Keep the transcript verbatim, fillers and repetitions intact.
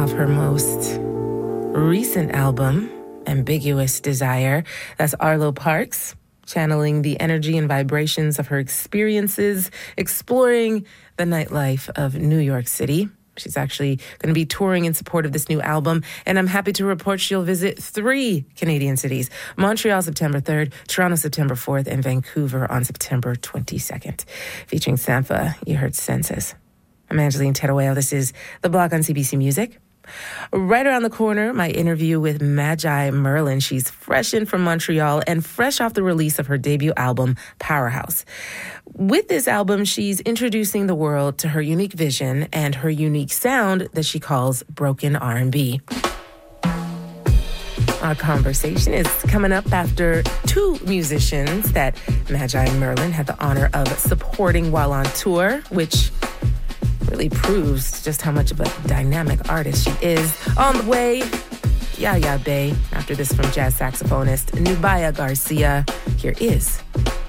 off her most recent album, Ambiguous Desire. That's Arlo Parks, channeling the energy and vibrations of her experiences, exploring the nightlife of New York City. She's actually going to be touring in support of this new album, and I'm happy to report she'll visit three Canadian cities: Montreal September third, Toronto September fourth, and Vancouver on September twenty-second. Featuring Sampha, you heard Senses. I'm Angeline Teruel. This is The Block on C B C Music. Right around the corner, my interview with Magi Merlin. She's fresh in from Montreal and fresh off the release of her debut album, Powerhouse. With this album, she's introducing the world to her unique vision and her unique sound that she calls broken R and B. Our conversation is coming up after two musicians that Magi Merlin had the honor of supporting while on tour, which really proves just how much of a dynamic artist she is. On the way, Yaya Bey. After this, from jazz saxophonist Nubia Garcia, here is